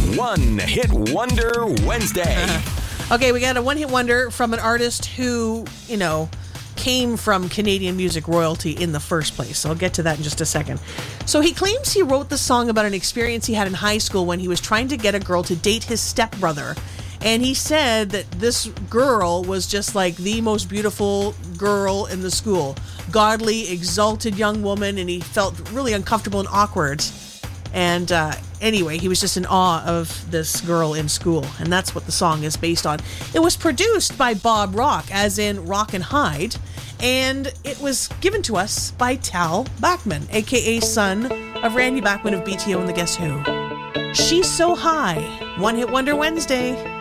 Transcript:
One Hit Wonder Wednesday. Okay, we got a one-hit wonder from an artist who, came from Canadian music royalty in the first place. So I'll get to that in just a second. So he claims he wrote the song about an experience he had in high school when he was trying to get a girl to date his stepbrother. And he said that this girl was just like the most beautiful girl in the school. Godly, exalted young woman, and he felt really uncomfortable and awkward. And anyway, he was just in awe of this girl in school. And that's what the song is based on. It was produced by Bob Rock, as in Rock and Hide. And it was given to us by Tal Bachman, a.k.a. son of Randy Bachman of BTO and the Guess Who. She's So High. One Hit Wonder Wednesday.